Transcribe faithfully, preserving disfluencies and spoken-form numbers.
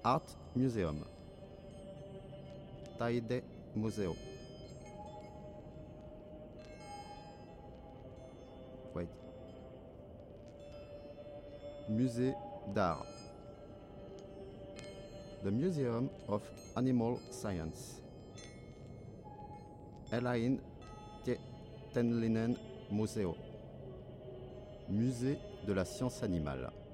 Art Museum. Taide Museo. Wait. Musée d'art. The Museum of Animal Science. Eläin Tieteellinen Museo. Musée de la science animale.